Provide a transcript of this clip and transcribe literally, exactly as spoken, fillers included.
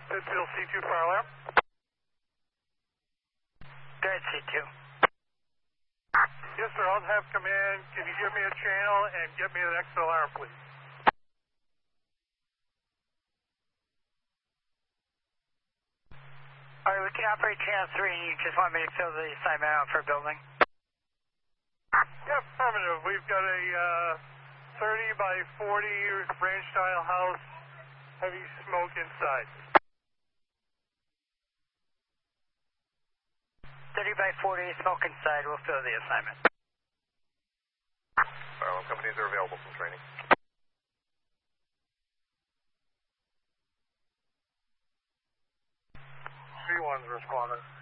Pittsfield C two fire alarm. Go ahead, C two. Yes, sir. I'll have command. Can you give me a channel and get me the next alarm, please? All right, we can operate channel three, and you just want me to fill the assignment out for a building? Yeah, affirmative. We've got a uh, thirty by forty ranch style house, heavy smoke inside. thirty by forty, smoke inside. We'll fill the assignment. Fire alarm companies are available from training. three one's responding.